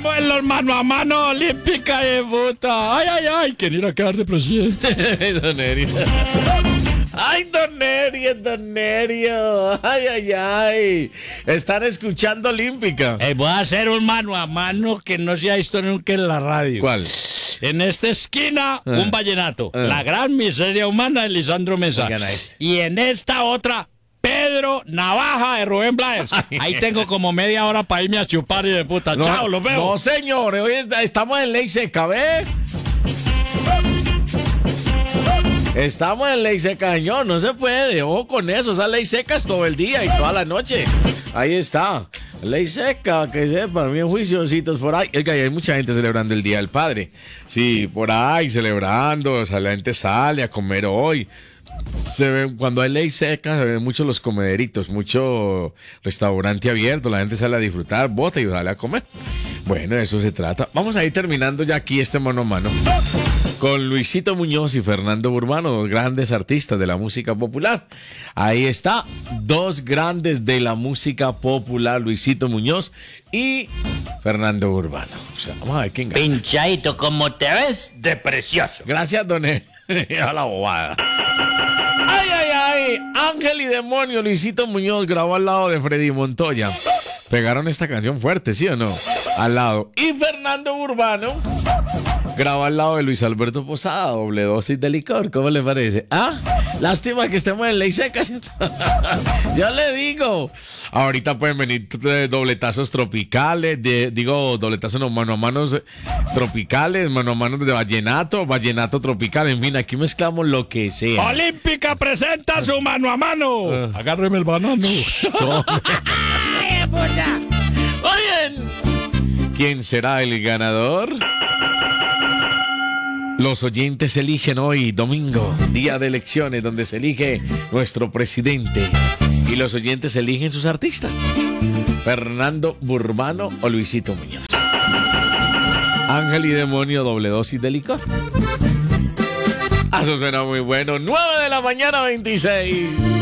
Estamos en los mano a mano olímpica de puta. Ay, ay, ay. ¿Quién irá a quedar de presidente? Don Nerio. Ay, don Nerio. Ay, ay, ay. Están escuchando Olímpica. Voy a hacer un mano a mano que no se ha visto nunca en la radio. ¿Cuál? En esta esquina, un vallenato. La gran miseria humana de Lisandro Mesa. Oigan a este. Y en esta otra, Pedro Navaja de Rubén Blades. Ahí tengo como media hora para irme a chupar y de puta. Chao, los veo. No, señor. Hoy estamos en ley seca, ¿ve? Estamos en ley seca, señor. No se puede. Ojo con eso. Esa ley seca es todo el día y toda la noche. Ahí está. Ley seca, que sepan, bien juiciositos por ahí. Oiga, y hay mucha gente celebrando el Día del Padre. Sí, por ahí celebrando. O sea, la gente sale a comer hoy. Se ven, cuando hay ley seca, se ven muchos los comederitos, mucho restaurante abierto, la gente sale a disfrutar, bota y sale a comer. Bueno, de eso se trata. Vamos a ir terminando ya aquí este mano a mano con Luisito Muñoz y Fernando Urbano, dos grandes artistas de la música popular. Ahí está, dos grandes de la música popular, Luisito Muñoz y Fernando Urbano. O sea, vamos a ver quién gana. Pinchadito, como te ves, de precioso. Gracias, don E. A la bobada. Ay, ay, ay. Ángel y Demonio, Luisito Muñoz grabó al lado de Freddy Montoya. Pegaron esta canción fuerte, ¿sí o no? Al lado. Y Fernando Urbano grabó al lado de Luis Alberto Posada, doble dosis de licor. ¿Cómo le parece? Ah, lástima que estemos en ley seca. Yo le digo. Ahorita pueden venir dobletazos tropicales, dobletazos no, mano a manos tropicales, mano a manos de vallenato tropical. En fin, aquí mezclamos lo que sea. Olímpica presenta su mano a mano. Agárreme el banano. Oigan, ¿quién será el ganador? Los oyentes eligen hoy, domingo, día de elecciones, donde se elige nuestro presidente. Y los oyentes eligen sus artistas. Fernando Urbano o Luisito Muñoz. Ángel y Demonio, doble dosis de licor. Eso suena muy bueno. 9 de la mañana, 26.